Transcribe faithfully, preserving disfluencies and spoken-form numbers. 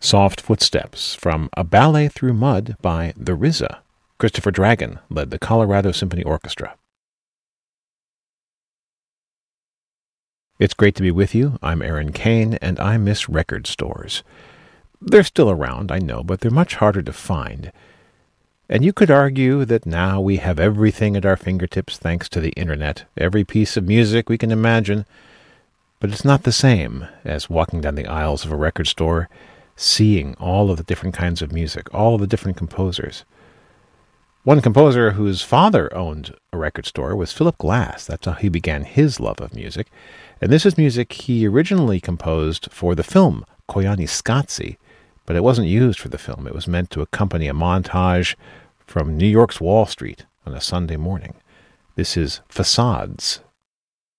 Soft Footsteps from A Ballet Through Mud by the R Z A. Christopher Dragon led the Colorado Symphony Orchestra. It's great to be with you. I'm Aaron Kane, and I miss record stores. They're still around, I know, but they're much harder to find. And you could argue that now we have everything at our fingertips thanks to the internet, every piece of music we can imagine. But it's not the same as walking down the aisles of a record store, seeing all of the different kinds of music, all of the different composers. One composer whose father owned a record store was Philip Glass. That's how he began his love of music. And this is music he originally composed for the film Koyaanisqatsi, but it wasn't used for the film. It was meant to accompany a montage from New York's Wall Street on a Sunday morning. This is Facades.